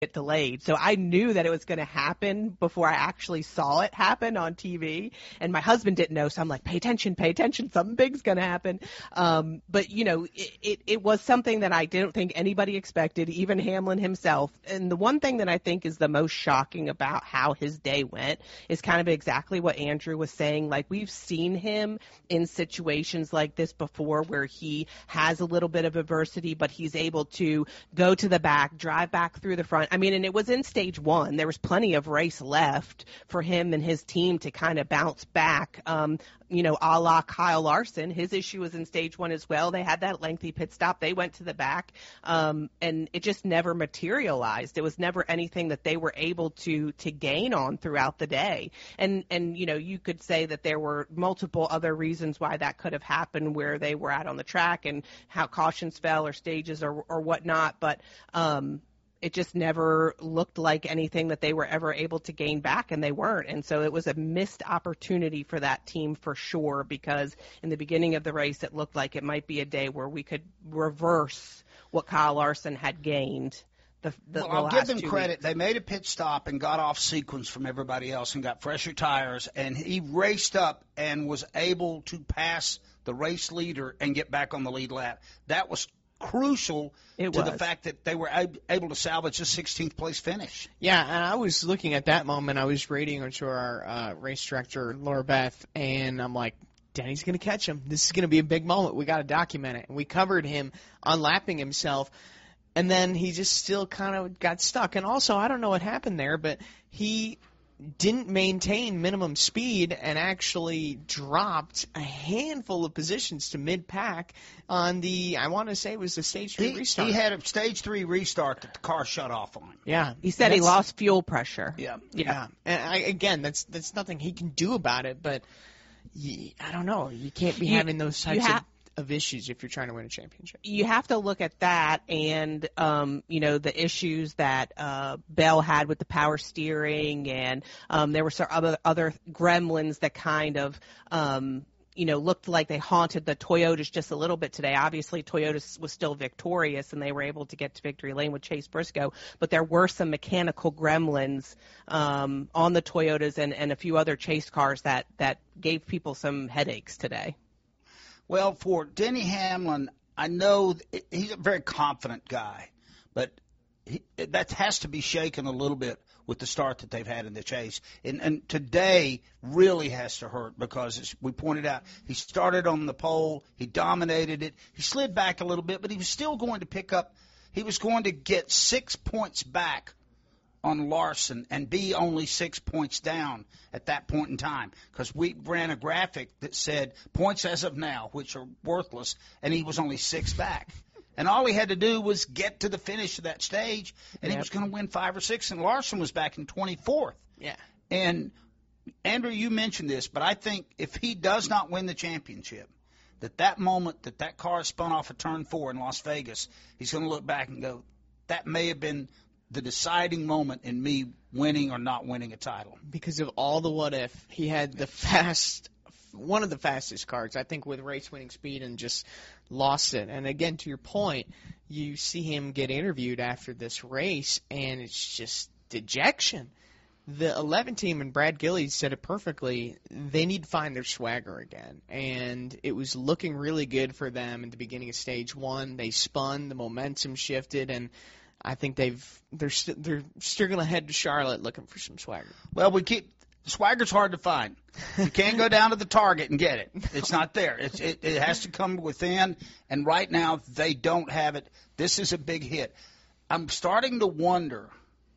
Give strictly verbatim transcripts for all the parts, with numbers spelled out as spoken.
get delayed. So I knew that it was going to happen before I actually saw it happen on T V. And my husband didn't know, so I'm like, pay attention, pay attention, something big's going to happen. Um, but, you know, it, it, it was something that I didn't think anybody expected, even Hamlin himself. And the one thing that I think is the most shocking about how his day went is kind of exactly what Andrew was saying. Like, we've seen him in situations like this before where he has a little bit of adversity, but he's able to go to the back, drive back through the front. I mean, and it was in stage one. There was plenty of race left for him and his team to kind of bounce back. Um, you know, a la Kyle Larson. His issue was in stage one as well. They had that lengthy pit stop. They went to the back, um, and it just never materialized. It was never anything that they were able to to gain on throughout the day. And, and you know, you could say that there were multiple other reasons why that could have happened, where they were out on the track and how cautions fell or stages or, or whatnot. But, um, it just never looked like anything that they were ever able to gain back, and they weren't. And so it was a missed opportunity for that team for sure, because in the beginning of the race, it looked like it might be a day where we could reverse what Kyle Larson had gained. The, the, well, the I'll last give them two credit. weeks. They made a pit stop and got off sequence from everybody else and got fresher tires, and he raced up and was able to pass the race leader and get back on the lead lap. That was crucial it to was. the fact that they were ab- able to salvage a sixteenth place finish. Yeah, and I was looking at that moment. I was rating to our uh, race director, Laura Beth, and I'm like, Denny's going to catch him. This is going to be a big moment. We got to document it. And we covered him unlapping himself, and then he just still kind of got stuck. And also, I don't know what happened there, but he didn't maintain minimum speed and actually dropped a handful of positions to mid-pack on the, I want to say it was the stage three he, restart. He had a stage three restart that the car shut off on. Yeah. He said he lost fuel pressure. Yeah. Yeah. yeah. And I, again, that's that's nothing he can do about it, but you, I don't know. You can't be You- having those types ha- of of issues if you're trying to win a championship. You have to look at that and, um, you know, the issues that uh, Bell had with the power steering, and um, there were some other, other gremlins that kind of, um, you know, looked like they haunted the Toyotas just a little bit today. Obviously, Toyota was still victorious, and they were able to get to victory lane with Chase Briscoe, but there were some mechanical gremlins um, on the Toyotas and, and a few other chase cars that, that gave people some headaches today. Well, for Denny Hamlin, I know he's a very confident guy, but he, that has to be shaken a little bit with the start that they've had in the chase. And, and today really has to hurt because, as we pointed out, he started on the pole, he dominated it, he slid back a little bit, but he was still going to pick up, he was going to get six points back on Larson and be only six points down at that point in time, because we ran a graphic that said points as of now, which are worthless, and he was only six back. And all he had to do was get to the finish of that stage, and Yep. he was going to win five or six, and Larson was back in twenty-fourth. Yeah. And, Andrew, you mentioned this, but I think if he does not win the championship, that that moment that that car spun off of turn four in Las Vegas, he's going to look back and go, that may have been the deciding moment in me winning or not winning a title. Because of all the what if, he had the fast, one of the fastest cars, I think, with race winning speed, and just lost it. And again, to your point, you see him get interviewed after this race, and it's just dejection. The eleven team, and Brad Gillies said it perfectly, they need to find their swagger again. And it was looking really good for them at the beginning of stage one. They spun, the momentum shifted, and I think they've they're st- they're still going to head to Charlotte looking for some swagger. Well, we keep swagger's hard to find. You can't go down to the Target and get it. It's not there. It's, it, it has to come within, and right now they don't have it. This is a big hit. I'm starting to wonder,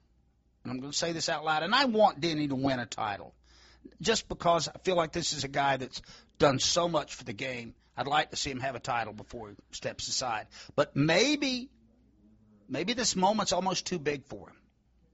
and I'm going to say this out loud, and I want Denny to win a title just because I feel like this is a guy that's done so much for the game. I'd like to see him have a title before he steps aside. But maybe – Maybe this moment's almost too big for him.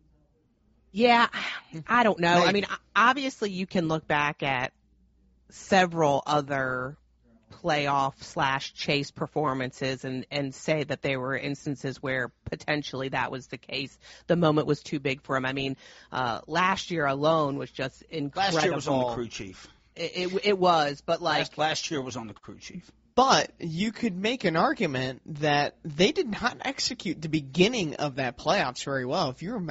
Yeah, I don't know. Maybe. I mean, obviously you can look back at several other playoff slash chase performances and, and say that there were instances where potentially that was the case. The moment was too big for him. I mean, uh, last year alone was just incredible. Last year was on the crew chief. It, it, it was, but like last, last year was on the crew chief. But you could make an argument that they did not execute the beginning of that playoffs very well. If you remember.